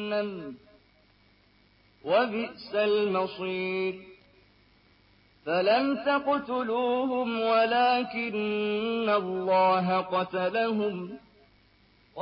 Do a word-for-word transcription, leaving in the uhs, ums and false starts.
جَهَنَّمَ ۖ وَبِئْسَ الْمَصِيرُ فَلَمْ تَقْتُلُوهُمْ وَلَٰكِنَّ اللَّهَ قَتَلَهُمْ